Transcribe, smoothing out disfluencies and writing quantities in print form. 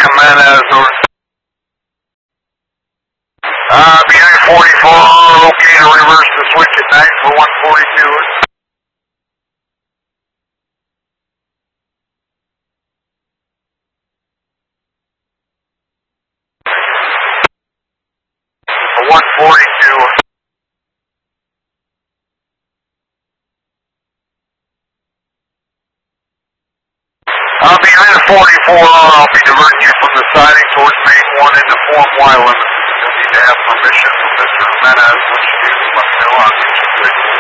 Jimenez, over. Behind 44, okay to reverse the switch at night for 142. 142. Behind 44, I'll be diverting you from the siding towards main 1 into Form Y limits. You'll need to have permission from Mr. Jimenez, which you do, let me know, I'll get you fixed.